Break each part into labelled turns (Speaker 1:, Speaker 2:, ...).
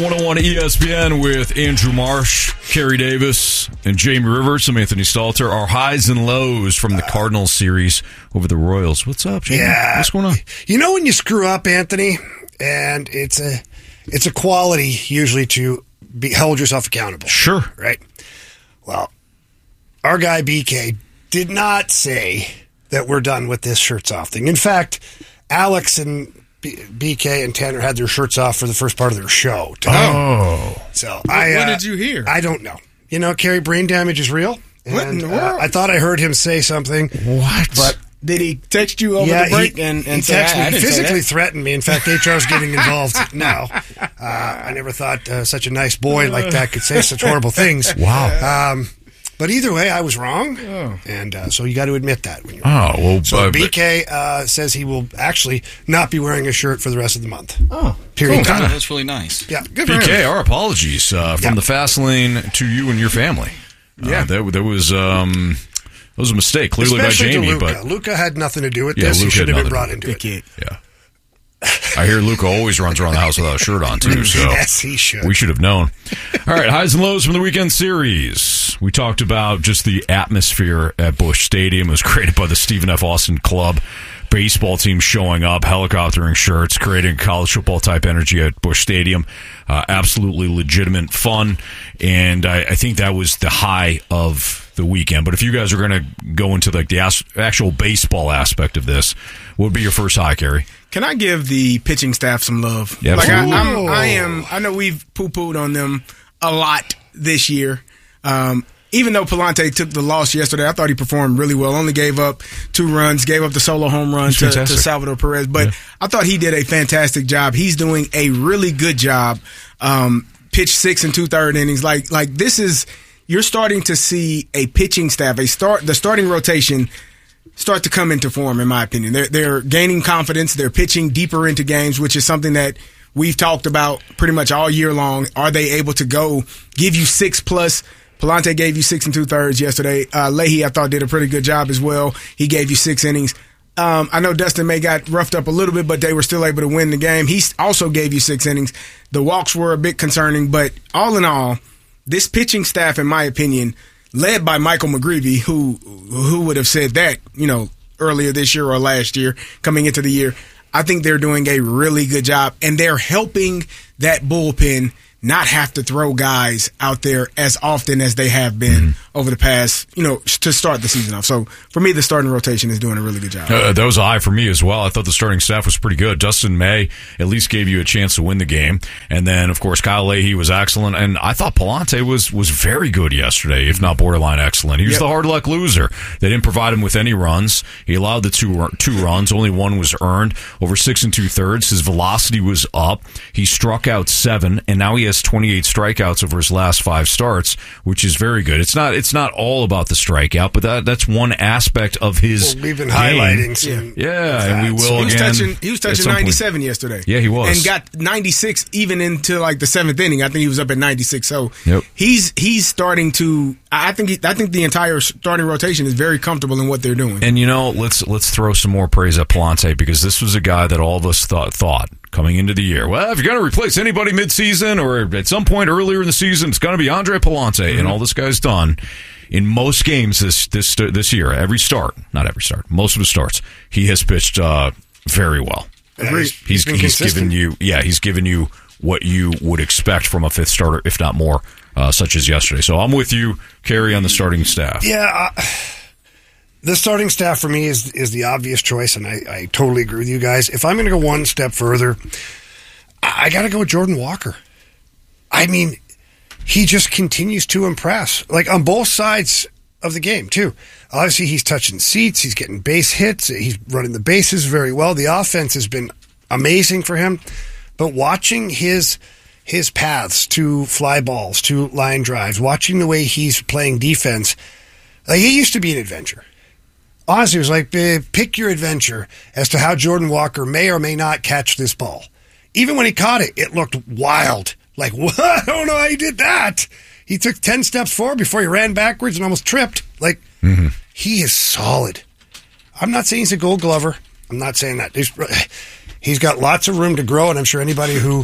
Speaker 1: 101 ESPN with Andrew Marsh, Kerry Davis, and Jamie Rivers. I'm Anthony Stalter. Our highs and lows from the Cardinals series over the Royals. What's up, Jamie?
Speaker 2: Yeah.
Speaker 1: What's going on?
Speaker 2: You know when you screw up, Anthony, and it's a quality usually to hold yourself accountable.
Speaker 1: Sure.
Speaker 2: Right? Well, our guy BK did not say that we're done with this shirts off thing. In fact, Alex and BK and Tanner had their shirts off for the first part of their show today.
Speaker 1: Oh.
Speaker 2: So
Speaker 3: what did you hear?
Speaker 2: I don't know. You know, Kerry, brain damage is real.
Speaker 3: What in the world?
Speaker 2: I thought I heard him say something.
Speaker 1: What?
Speaker 2: But
Speaker 3: did he text you over the break and
Speaker 2: he
Speaker 3: say,
Speaker 2: texted me,
Speaker 3: I didn't say
Speaker 2: physically
Speaker 3: that?
Speaker 2: threatened me. In fact, HR's getting involved now. I never thought such a nice boy like that could say such horrible things.
Speaker 1: Wow.
Speaker 2: But either way, I was wrong, and so you got to admit that. When you're so BK says he will actually not be wearing a shirt for the rest of the month.
Speaker 3: Oh,
Speaker 2: period.
Speaker 3: cool.
Speaker 4: That's really nice.
Speaker 2: Yeah, good for
Speaker 1: BK,
Speaker 2: him.
Speaker 1: our apologies from the fast lane to you and your family.
Speaker 2: Yeah.
Speaker 1: That was a mistake, clearly
Speaker 2: Especially
Speaker 1: by Jamie.
Speaker 2: to Luka.
Speaker 1: But
Speaker 2: Luka had nothing to do with
Speaker 1: Yeah,
Speaker 2: this. He
Speaker 1: Luka
Speaker 2: should
Speaker 1: had
Speaker 2: have been
Speaker 1: nothing
Speaker 2: brought
Speaker 1: to
Speaker 2: into it.
Speaker 1: yeah. I hear Luka always runs around the house without a shirt on, too. So
Speaker 2: Yes, he should.
Speaker 1: we should have known. All right, highs and lows from the weekend series. We talked about just the atmosphere at Busch Stadium. It was created by the Stephen F. Austin Club baseball team showing up, helicoptering shirts, creating college football type energy at Busch Stadium. Absolutely legitimate fun, and I think that was the high of the weekend. But if you guys are going to go into like the actual baseball aspect of this, what would be your first high, Kerry?
Speaker 3: Can I give the pitching staff some love?
Speaker 1: Yeah,
Speaker 3: like
Speaker 1: absolutely.
Speaker 3: I know we've poo-pooed on them a lot this year. Even though Palante took the loss yesterday, I thought he performed really well. Only gave up 2 runs, gave up the solo home run to Salvador Perez. But I thought he did a fantastic job. He's doing a really good job. Pitched 6 2/3 innings. Like this is, you're starting to see a pitching staff, the starting rotation start to come into form, in my opinion. They're gaining confidence. They're pitching deeper into games, which is something that we've talked about pretty much all year long. Are they able to give you 6+? Palante gave you 6 2/3 yesterday. Leahy, I thought, did a pretty good job as well. He gave you 6 innings. I know Dustin May got roughed up a little bit, but they were still able to win the game. He also gave you 6 innings. The walks were a bit concerning, but all in all, this pitching staff, in my opinion, led by Michael McGreevy, who would have said that, earlier this year or last year, coming into the year, I think they're doing a really good job, and they're helping that bullpen not have to throw guys out there as often as they have been over the past, to start the season off. So for me, the starting rotation is doing a really good job.
Speaker 1: That was a high for me as well. I thought the starting staff was pretty good. Dustin May at least gave you a chance to win the game. And then, of course, Kyle Leahy was excellent. And I thought Palante was very good yesterday, if not borderline excellent. He was the hard luck loser. They didn't provide him with any runs. He allowed the two runs. Only one was earned. Over 6 2/3. His velocity was up. He struck out 7, and now he has 28 strikeouts over his last 5 starts, which is very good. It's not all about the strikeout, but that's one aspect of his
Speaker 2: we've been
Speaker 1: game.
Speaker 2: highlighting some.
Speaker 1: Yeah, and we will again.
Speaker 3: He was touching 97 yesterday.
Speaker 1: Yeah, he was,
Speaker 3: and got 96 even into like the 7th inning. I think he was up at 96. So he's starting to. I think the entire starting rotation is very comfortable in what they're doing.
Speaker 1: And let's throw some more praise at Palante, because this was a guy that all of us thought coming into the year, well, if you're going to replace anybody midseason or at some point earlier in the season, it's going to be Andre Palante. And all this guy's done in most games this year, most of his starts, he has pitched very well. He's given you what you would expect from a fifth starter, if not more, such as yesterday. So I'm with you, Kerry, on the starting staff.
Speaker 2: Yeah, the starting staff for me is the obvious choice, and I totally agree with you guys. If I'm going to go one step further, I got to go with Jordan Walker. I mean, he just continues to impress, like on both sides of the game, too. Obviously, he's touching seats, he's getting base hits, he's running the bases very well. The offense has been amazing for him, but watching his paths to fly balls, to line drives, watching the way he's playing defense, he used to be an adventure. Honestly, it was like, pick your adventure as to how Jordan Walker may or may not catch this ball. Even when he caught it, it looked wild. Like, what? I don't know how he did that. He took 10 steps forward before he ran backwards and almost tripped. Like, he is solid. I'm not saying he's a Gold Glover. I'm not saying that. He's got lots of room to grow, and I'm sure anybody who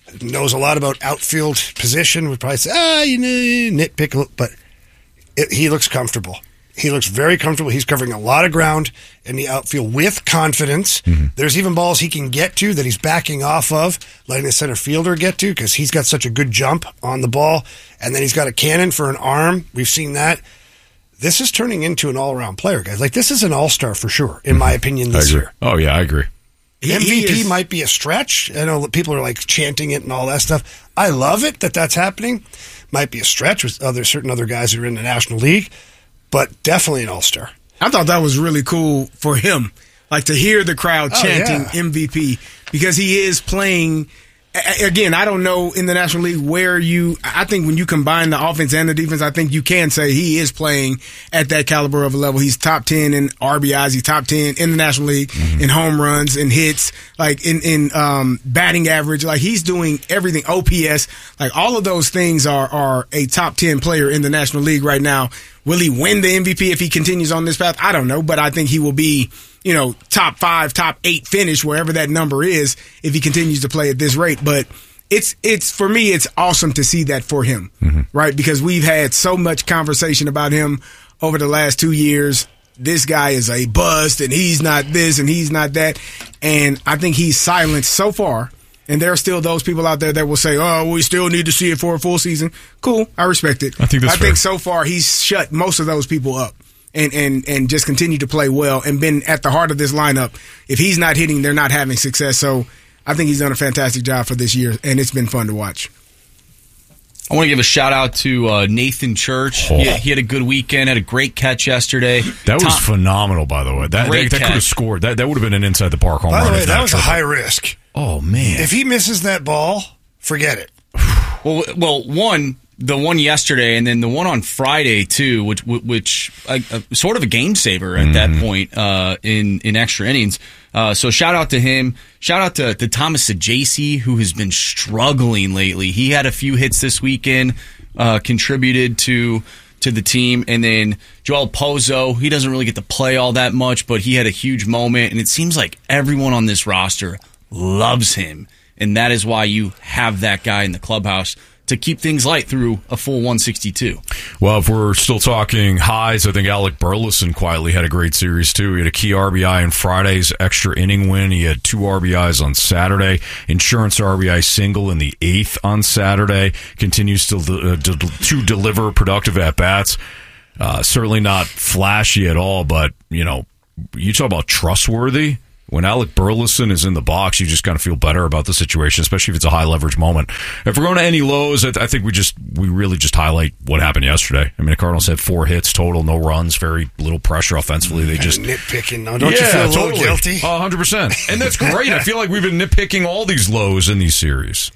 Speaker 2: knows a lot about outfield position, would probably say, nitpick, but he looks comfortable. He looks very comfortable. He's covering a lot of ground in the outfield with confidence. Mm-hmm. There's even balls he can get to that he's backing off of, letting the center fielder get to, because he's got such a good jump on the ball. And then he's got a cannon for an arm. We've seen that. This is turning into an all-around player, guys. Like, this is an all-star for sure, in my opinion, this year.
Speaker 1: Oh, yeah, I agree.
Speaker 2: MVP might be a stretch. I know people are like chanting it and all that stuff. I love it that that's happening. Might be a stretch with certain other guys who are in the National League, but definitely an all-star.
Speaker 3: I thought that was really cool for him, like to hear the crowd chanting MVP, because he is playing. Again, I don't know in the National League where I think when you combine the offense and the defense, I think you can say he is playing at that caliber of a level. He's top 10 in RBIs. He's top 10 in the National League in home runs and hits, like in batting average. Like, he's doing everything. OPS, like all of those things are a top 10 player in the National League right now. Will he win the MVP if he continues on this path? I don't know, but I think he will be, top 5, top 8 finish, wherever that number is, if he continues to play at this rate. But it's for me, it's awesome to see that for him, right? Because we've had so much conversation about him over the last 2 years. This guy is a bust, and he's not this, and he's not that. And I think he's silenced so far. And there are still those people out there that will say, oh, we still need to see it for a full season. Cool. I respect it.
Speaker 1: I think
Speaker 3: so far he's shut most of those people up and just continued to play well and been at the heart of this lineup. If he's not hitting, they're not having success. So I think he's done a fantastic job for this year, and it's been fun to watch.
Speaker 4: I want to give a shout-out to Nathan Church. He had a good weekend, had a great catch yesterday.
Speaker 1: That was phenomenal, by the way. That could have scored. That would have been an inside-the-park home run.
Speaker 2: By the way, that was a high risk.
Speaker 1: Oh, man.
Speaker 2: If he misses that ball, forget it.
Speaker 4: Well, the one yesterday, and then the one on Friday, too, which sort of a game saver at that point in extra innings. So shout out to him. Shout out to Thomas Sajaci, who has been struggling lately. He had a few hits this weekend, contributed to the team. And then Joel Pozo, he doesn't really get to play all that much, but he had a huge moment. And it seems like everyone on this roster loves him. And that is why you have that guy in the clubhouse to keep things light through a full 162.
Speaker 1: Well, if we're still talking highs, I think Alec Burleson quietly had a great series, too. He had a key RBI in Friday's extra inning win. He had 2 RBIs on Saturday. Insurance RBI single in the 8th on Saturday. Continues to deliver productive at-bats. Certainly not flashy at all, but, you talk about trustworthy. When Alec Burleson is in the box, you just kind of feel better about the situation, especially if it's a high-leverage moment. If we're going to any lows, I think we really just highlight what happened yesterday. I mean, the Cardinals had 4 hits total, no runs, very little pressure offensively. They just
Speaker 2: nitpicking, though. Don't you feel a little guilty?
Speaker 1: 100%. And that's great. I feel like we've been nitpicking all these lows in these series.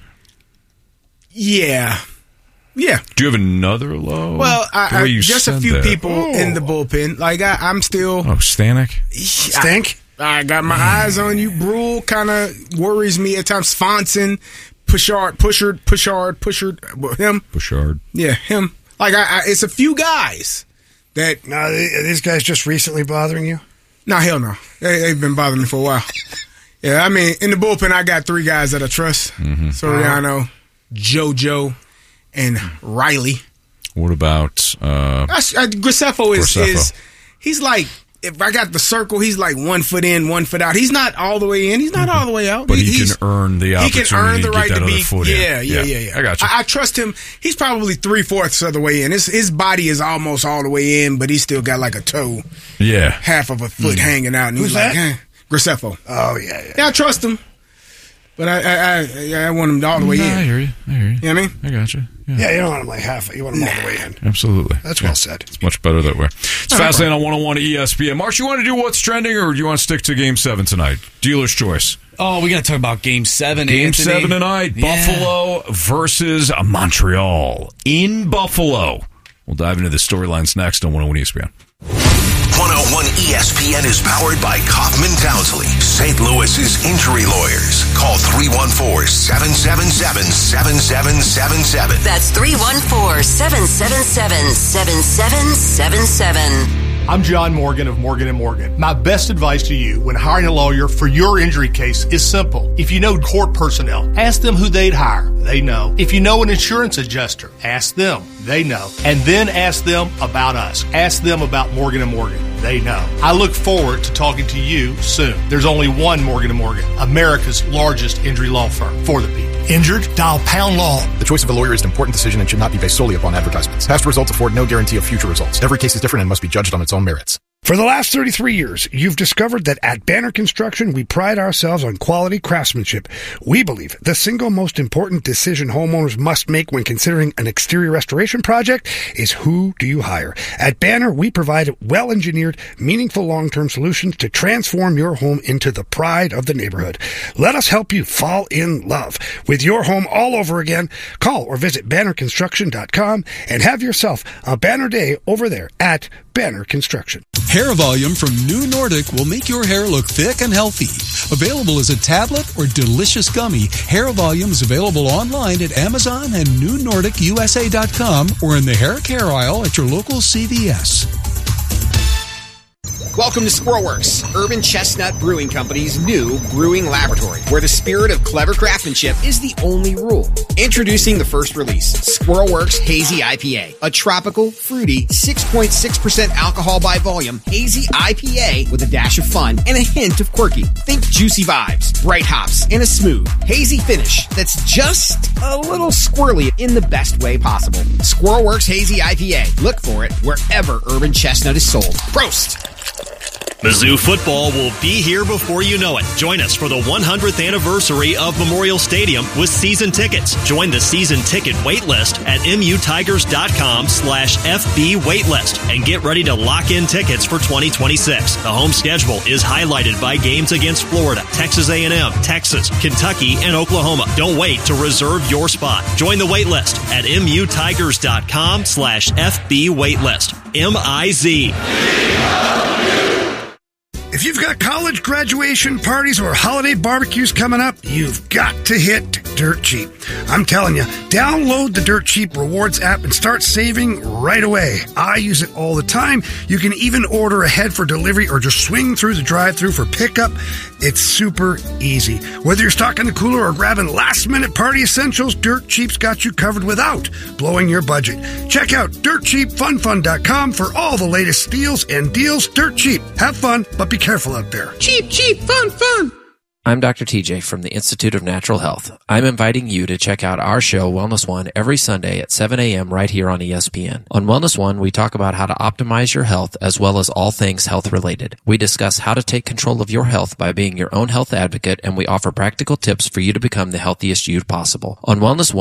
Speaker 3: Yeah. Yeah.
Speaker 1: Do you have another low?
Speaker 3: Well, just a few people in the bullpen. Like, I'm still...
Speaker 1: Oh, Stanek?
Speaker 2: Stink?
Speaker 3: I got my eyes on you. Brule kind of worries me at times. Swanson, Pushard, him.
Speaker 1: Pushard.
Speaker 3: Yeah, him. Like, it's a few guys that...
Speaker 2: Now, are these guys just recently bothering you?
Speaker 3: No, hell no. They've been bothering me for a while. Yeah, I mean, in the bullpen, I got 3 guys that I trust. Soriano, JoJo, and Riley.
Speaker 1: What about...
Speaker 3: Graceffo is... He's like... If I got the circle, he's like 1 foot in, 1 foot out. He's not all the way in. He's not all the way out.
Speaker 1: But he can earn the opportunity. He can earn the right to be.
Speaker 3: Foot in. Yeah.
Speaker 1: I got you.
Speaker 3: I trust him. He's probably 3/4 of the way in. His body is almost all the way in, but he's still got like a toe.
Speaker 1: Yeah.
Speaker 3: Half of a foot hanging out. And
Speaker 2: Who's that?
Speaker 3: Graceffo.
Speaker 2: Oh, yeah.
Speaker 3: Yeah, I trust him. But I want him all the way in.
Speaker 1: I hear you.
Speaker 3: You know what I mean?
Speaker 1: I got you.
Speaker 2: Yeah, you don't want him like half. You want him all the way in.
Speaker 1: Absolutely.
Speaker 2: That's well said.
Speaker 1: It's much better that way. It's fascinating on 101 ESPN. Marsh, you want to do what's trending, or do you want to stick to Game 7 tonight? Dealer's choice.
Speaker 4: Oh, we got to talk about Game 7,
Speaker 1: Game
Speaker 4: Anthony.
Speaker 1: 7 tonight. Yeah. Buffalo versus Montreal in Buffalo. We'll dive into the storylines next on 101 ESPN.
Speaker 5: 101 ESPN is powered by Kaufman Townsley, St. Louis's injury lawyers. Call 314-777-7777.
Speaker 6: That's 314-777-7777. I'm John Morgan of Morgan & Morgan. My best advice to you when hiring a lawyer for your injury case is simple. If you know court personnel, ask them who they'd hire. They know. If you know an insurance adjuster, ask them. They know. And then ask them about us. Ask them about Morgan & Morgan. They know. I look forward to talking to you soon. There's only one Morgan & Morgan, America's largest injury law firm for the people. Injured? Dial Pound Law.
Speaker 7: The choice of a lawyer is an important decision and should not be based solely upon advertisements. Past results afford no guarantee of future results. Every case is different and must be judged on its own merits.
Speaker 2: For the last 33 years, you've discovered that at Banner Construction, we pride ourselves on quality craftsmanship. We believe the single most important decision homeowners must make when considering an exterior restoration project is who do you hire. At Banner, we provide well-engineered, meaningful long-term solutions to transform your home into the pride of the neighborhood. Let us help you fall in love with your home all over again. Call or visit bannerconstruction.com and have yourself a banner day over there at Banner Construction.
Speaker 8: Hair Volume from New Nordic will make your hair look thick and healthy. Available as a tablet or delicious gummy, Hair Volume is available online at Amazon and NewNordicUSA.com or in the hair care aisle at your local CVS.
Speaker 9: Welcome to Squirrelworks, Urban Chestnut Brewing Company's new brewing laboratory, where the spirit of clever craftsmanship is the only rule. Introducing the first release, Squirrelworks Hazy IPA, a tropical, fruity, 6.6% alcohol by volume hazy IPA with a dash of fun and a hint of quirky. Think juicy vibes, bright hops, and a smooth, hazy finish that's just a little squirrely in the best way possible. Squirrelworks Hazy IPA. Look for it wherever Urban Chestnut is sold. Prost!
Speaker 10: Mizzou football will be here before you know it. Join us for the 100th anniversary of Memorial Stadium with season tickets. Join the season ticket waitlist at mutigers.com/FB waitlist and get ready to lock in tickets for 2026. The home schedule is highlighted by games against Florida, Texas A&M, Texas, Kentucky, and Oklahoma. Don't wait to reserve your spot. Join the waitlist at mutigers.com/FB waitlist. MIZ.
Speaker 2: If you've got college graduation parties or holiday barbecues coming up, you've got to hit Dirt Cheap. I'm telling you, download the Dirt Cheap Rewards app and start saving right away. I use it all the time. You can even order ahead for delivery or just swing through the drive-thru for pickup. It's super easy. Whether you're stocking the cooler or grabbing last-minute party essentials, Dirt Cheap's got you covered without blowing your budget. Check out DirtCheapFunFun.com for all the latest steals and deals. Dirt Cheap. Have fun, but be careful out there.
Speaker 9: Cheap, cheap, fun, fun.
Speaker 11: I'm Dr. TJ from the Institute of Natural Health. I'm inviting you to check out our show, Wellness One, every Sunday at 7 a.m. right here on ESPN. On Wellness One, we talk about how to optimize your health as well as all things health-related. We discuss how to take control of your health by being your own health advocate, and we offer practical tips for you to become the healthiest you possible. On Wellness One,